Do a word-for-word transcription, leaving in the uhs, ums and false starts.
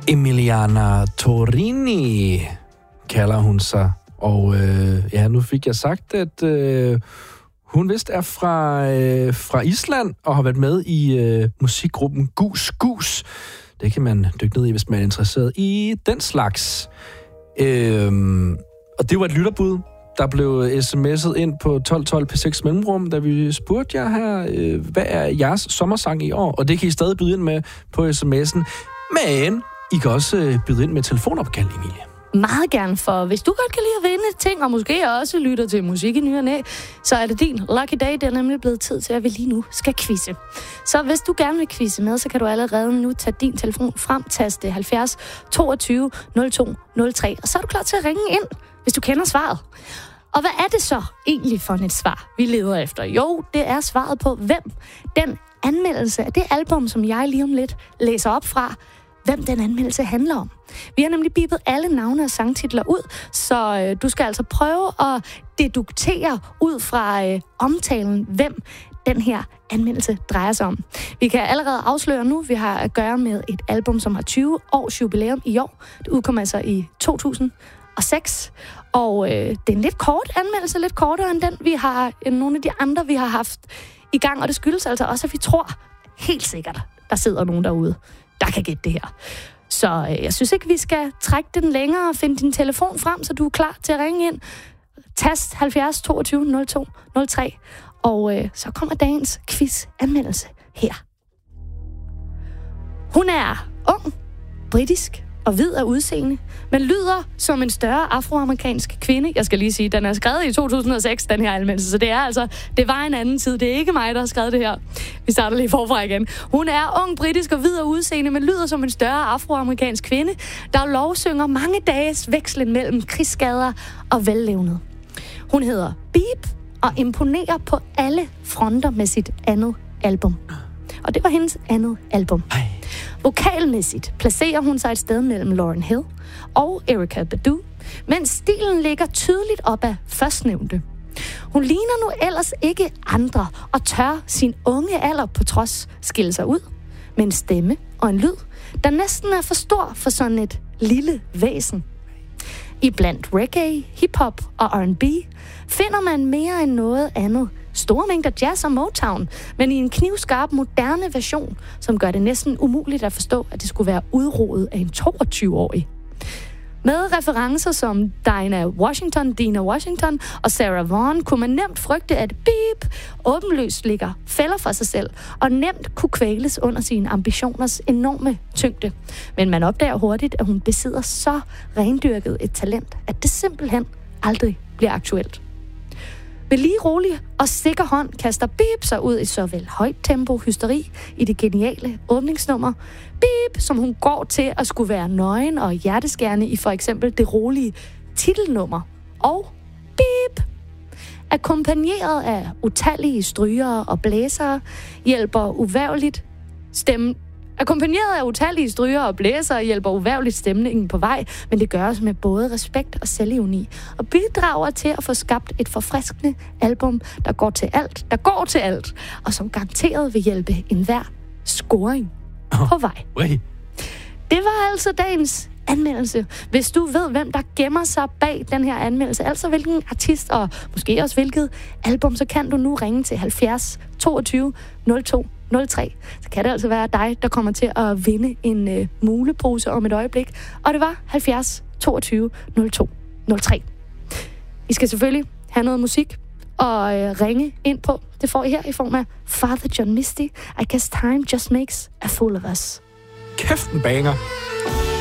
Emiliana Torrini kalder hun sig. Og øh, ja, nu fik jeg sagt, at øh, hun vist er fra, øh, fra Island og har været med i øh, musikgruppen Gus Gus. Det kan man dykke ned i, hvis man er interesseret i den slags. Øh, og det var et lytterbud, der blev sms'et ind på tolv tolv P seks mellemrum, da vi spurgte jer her, øh, hvad er jeres sommersang i år? Og det kan I stadig byde ind med på sms'en. Men I kan også øh, byde ind med telefonopkald, Emilie. Meget gerne, for hvis du godt kan lide at vinde ting, og måske også lytter til musik i ny og næ, så er det din lucky day. Det er nemlig blevet tid til, at vi lige nu skal quizze. Så hvis du gerne vil quizze med, så kan du allerede nu tage din telefon frem, taste halvfjerds toogtyve nul to nul tre, og så er du klar til at ringe ind, hvis du kender svaret. Og hvad er det så egentlig for et svar, vi leder efter? Jo, det er svaret på, hvem den anmeldelse af det album, som jeg lige om lidt læser op fra, hvem den anmeldelse handler om. Vi har nemlig bibet alle navne og sangtitler ud, så øh, du skal altså prøve at deduktere ud fra øh, omtalen, hvem den her anmeldelse drejer sig om. Vi kan allerede afsløre nu, vi har at gøre med et album, som har tyve års jubilæum i år. Det udkom altså i to tusind og seks, og øh, det er en lidt kort anmeldelse, lidt kortere end den, vi har, end nogle af de andre, vi har haft i gang, og det skyldes altså også, at vi tror helt sikkert, der sidder nogen derude, der kan gætte det her. Så øh, jeg synes ikke, vi skal trække den længere og finde din telefon frem, så du er klar til at ringe ind. Tast halvfjerds toogtyve nul to nul tre, og øh, så kommer dagens quiz-anmeldelse her. Hun er ung, britisk og hvid af udseende, men lyder som en større afroamerikansk kvinde. Jeg skal lige sige, den er skrevet i to tusind og seks, den her anmeldelse, så det er altså, det var en anden tid. Det er ikke mig, der har skrevet det her. Vi starter lige forfra igen. Hun er ung, britisk og hvid af udseende, men lyder som en større afroamerikansk kvinde, der lovsynger mange dages vekslen mellem krigsskader og vellevnet. Hun hedder Beep og imponerer på alle fronter med sit andet album. Og det var hendes andet album. Ej. Vokalmæssigt placerer hun sig et sted mellem Lauryn Hill og Erykah Badu, mens stilen ligger tydeligt op ad førstnævnte. Hun ligner nu ellers ikke andre og tør sin unge alder på trods skille sig ud med en stemme og en lyd, der næsten er for stor for sådan et lille væsen. I blandt reggae, hiphop og R and B finder man mere end noget andet. Store mængder jazz og Motown, men i en knivskarp, moderne version, som gør det næsten umuligt at forstå, at det skulle være udrodet af en toogtyve-årig. Med referencer som Dinah Washington, Dina Washington og Sarah Vaughan, kunne man nemt frygte, at Beep åbenlyst ligger fælder for sig selv, og nemt kunne kvæles under sine ambitioners enorme tyngde. Men man opdager hurtigt, at hun besidder så rendyrket et talent, at det simpelthen aldrig bliver aktuelt. Med lige rolig og sikker hånd kaster Beep sig ud i såvel højt tempo hysteri i det geniale åbningsnummer. Beep, som hun går til at skulle være nøgen og hjerteskærende i for eksempel det rolige titelnummer. Og Beep, akkompagneret af utallige strygere og blæsere, hjælper uværligt stemmen. Akkompagneret af utallige stryger og blæsere hjælper uværligt stemningen på vej, men det gøres med både respekt og selvironi, og bidrager til at få skabt et forfriskende album, der går til alt, der går til alt, og som garanteret vil hjælpe enhver scoring oh, på vej. Wait. Det var altså dagens anmeldelse. Hvis du ved, hvem der gemmer sig bag den her anmeldelse, altså hvilken artist og måske også hvilket album, så kan du nu ringe til halvfjerds toogtyve nul to nul tre. Så kan det altså være dig, der kommer til at vinde en øh, mulepose om et øjeblik. Og det var halvfjerds toogtyve nul to nul tre. I skal selvfølgelig have noget musik og øh, ringe ind på. Det får I her i form af Father John Misty. I guess time just makes a fool of us. Kæft en banger.